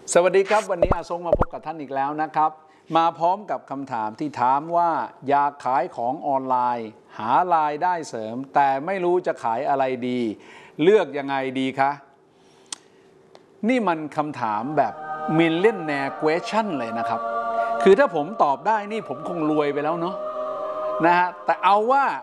สวัสดีครับวันนี้อาทรงมาพบกับท่านอีกแล้วนะครับมาพร้อมกับคำถามที่ถามว่าอยากขายของออนไลน์หารายได้เสริมแต่ไม่รู้จะขายอะไรดีเลือกยังไงดีคะนี่มันคำถามแบบ millionaire question เลยนะครับคือถ้าผมตอบได้นี่ผมคงรวยไปแล้วเนาะนะฮะแต่เอาว่า